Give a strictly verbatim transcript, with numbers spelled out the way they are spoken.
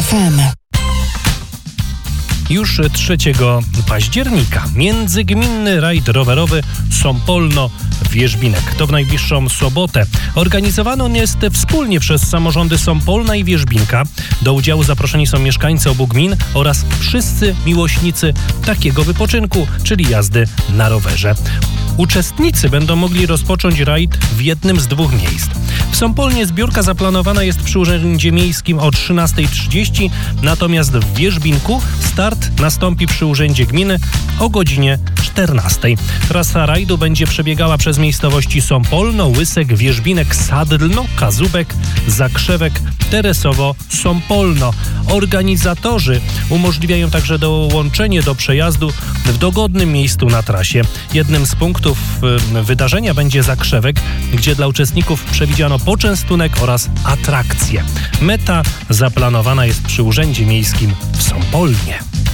F M. Już trzeciego października międzygminny rajd rowerowy Sąpolno-Wierzbinek. To w najbliższą sobotę. Organizowany on jest wspólnie przez samorządy Sąpolna i Wierzbinka. Do udziału zaproszeni są mieszkańcy obu gmin oraz wszyscy miłośnicy takiego wypoczynku, czyli jazdy na rowerze. Uczestnicy będą mogli rozpocząć rajd w jednym z dwóch miejsc. W Sąpolnie zbiórka zaplanowana jest przy Urzędzie Miejskim o trzynasta trzydzieści, natomiast w Wierzbinku start nastąpi przy Urzędzie Gminy o godzinie czternastej. Trasa rajdu będzie przebiegała przez miejscowości Sąpolno, Łysek, Wierzbinek, Sadlno, Kazubek, Zakrzewek, Teresowo, Sąpolno. Organizatorzy umożliwiają także dołączenie do przejazdu w dogodnym miejscu na trasie. Jednym z punktów y, wydarzenia będzie Zakrzewek, gdzie dla uczestników przewidziano poczęstunek oraz atrakcje. Meta zaplanowana jest przy Urzędzie Miejskim w Sąpolnie.